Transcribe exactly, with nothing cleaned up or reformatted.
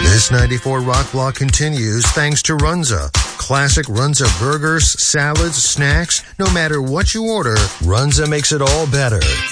This ninety-four Rock Block continues thanks to Runza. Classic Runza burgers, salads, snacks. No matter what you order, Runza makes it all better.